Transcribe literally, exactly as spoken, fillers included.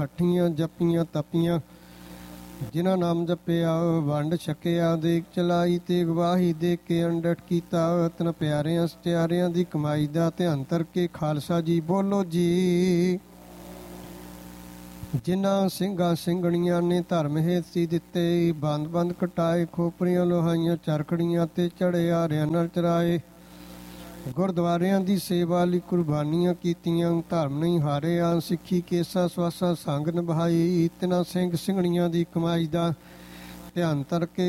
ਹੱਠੀਆਂ ਜਪੀਆਂ ਤਪੀਆਂ ਜਿਨ੍ਹਾਂ ਨਾਮ ਜਪਿਆ ਵੰਡ ਛਕਿਆ ਦੇਖ ਚਲਾਈ ਤੇ ਗਵਾਹੀ ਦੇ ਕੇ ਅੰਡਟ ਕੀਤਾ ਤਨ ਪਿਆਰਿਆਂ ਸਤਿਆਰਿਆਂ ਦੀ ਕਮਾਈ ਦਾ ਧਿਆਨ ਧਰ ਕੇ ਖਾਲਸਾ ਜੀ ਬੋਲੋ ਜੀ। ਜਿਨ੍ਹਾਂ ਸਿੰਘਾਂ ਸਿੰਘਣੀਆਂ ਨੇ ਧਰਮ ਹੇਤੀ ਦਿੱਤੇ ਬੰਦ ਬੰਦ ਕਟਾਏ ਖੋਪਰੀਆਂ ਲੋਹਾਈਆਂ ਚਰਖੜੀਆਂ ਤੇ ਚੜੇ ਆਰਿਆਂ ਨਾਲ ਚਰਾਏ ਗੁਰਦੁਆਰਿਆਂ ਦੀ ਸੇਵਾ ਲਈ ਕੁਰਬਾਨੀਆਂ ਕੀਤੀਆਂ ਧਰਮ ਨਹੀਂ ਹਾਰਿਆ ਸਿੱਖੀ ਕੇਸਾ ਸਵਾਸਾ ਸੰਗ ਨਿਭਾਈ ਤਿਨਾਂ ਸਿੰਘ ਸਿੰਘਣੀਆਂ ਦੀ ਕਮਾਈ ਦਾ ਧਿਆਨ ਧਰ ਕੇ